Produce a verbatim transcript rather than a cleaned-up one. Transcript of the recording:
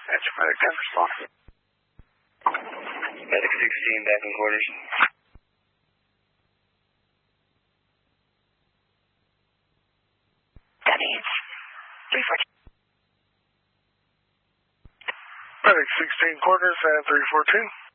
That's Medic ten respond. Medic sixteen back in quarters. That means three fourteen. Medic sixteen quarters and three fourteen.